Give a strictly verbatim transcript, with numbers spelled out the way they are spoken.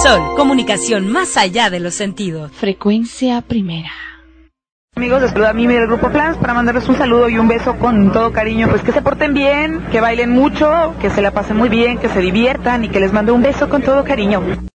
Sol, comunicación más allá de los sentidos. Frecuencia primera. Amigos, les saluda a Mimi del Grupo Flans para mandarles un saludo y un beso con todo cariño. Pues que se porten bien, que bailen mucho, que se la pasen muy bien, que se diviertan y que les mando un beso con todo cariño.